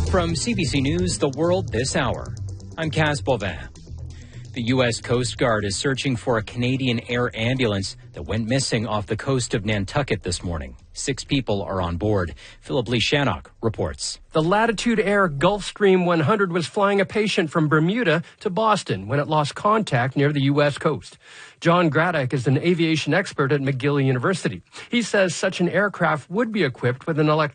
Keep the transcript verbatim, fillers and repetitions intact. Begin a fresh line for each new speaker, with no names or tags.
From C B C News, The World This Hour, I'm Kaz Bovin. The U S Coast Guard is searching for a Canadian Air ambulance that went missing off the coast of Nantucket this morning. Six people are on board. Philip Lee Shannock reports.
The Latitude Air Gulfstream one hundred was flying a patient from Bermuda to Boston when it lost contact near the U S coast. John Graddock is an aviation expert at McGill University. He says such an aircraft would be equipped with an electronic